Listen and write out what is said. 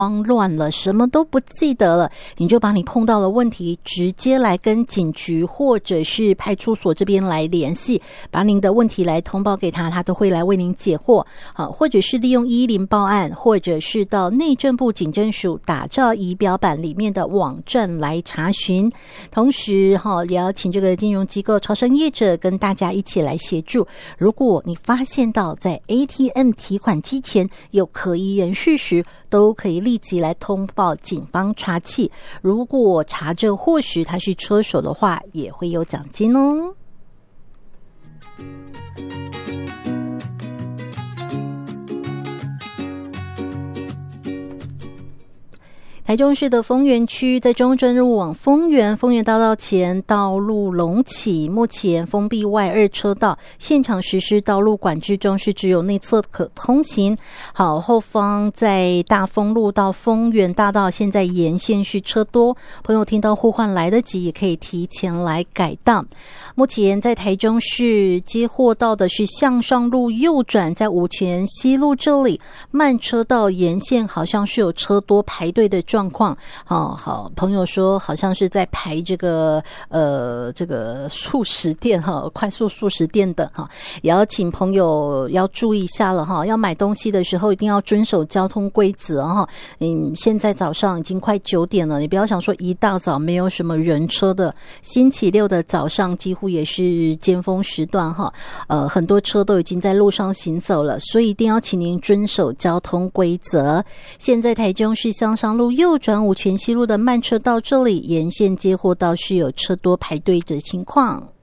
慌乱了，什么都不记得了，你就把你碰到的问题直接来跟警局或者是派出所这边来联系，把您的问题来通报给他，他都会来为您解惑。好，或者是利用110报案，或者是到内政部警政署打照仪表板里面的网站来查询。同时也要请这个金融机构超商业者跟大家一起来协助。如果你发现到在 ATM 提款机前有可疑人士时，都可以立即来通报警方查缉。如果查证获实他是车手的话，也会有奖金哦。台中市的丰原区在中正路往丰原大道前道路隆起，目前封闭外2车道，现场实施道路管制中，是只有内侧可通行。好，后方在大丰路到丰原大道，现在沿线是车多，朋友听到呼唤来得及，也可以提前来改道。目前在台中市接获到的是向上路右转，在五权西路这里慢车道沿线好像是有车多排队的状况。好，朋友说好像是在排这个速食店快速速食店的也要请朋友要注意一下了要买东西的时候一定要遵守交通规则现在早上已经快9点了，你不要想说一大早没有什么人车的，星期六的早上几乎也是尖峰时段很多车都已经在路上行走了，所以一定要请您遵守交通规则。现在台中市向上路右转五权西路的慢车道这里沿线接获到是有车多排队的情况。